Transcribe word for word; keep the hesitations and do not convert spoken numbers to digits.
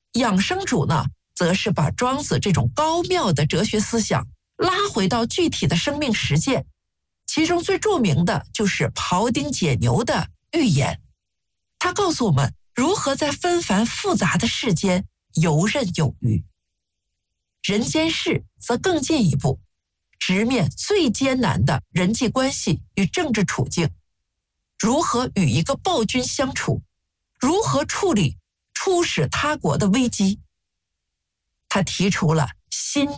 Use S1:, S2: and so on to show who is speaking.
S1: 养生主呢，则是把庄子这种高妙的哲学思想拉回到具体的生命实践，其中最著名的就是庖丁解牛的寓言。他告诉我们如何在纷繁复杂的世间游刃有余。人间世则更进一步，直面最艰难的人际关系与政治处境，如何与一个暴君相处，如何处理出使他国的危机。他提出了新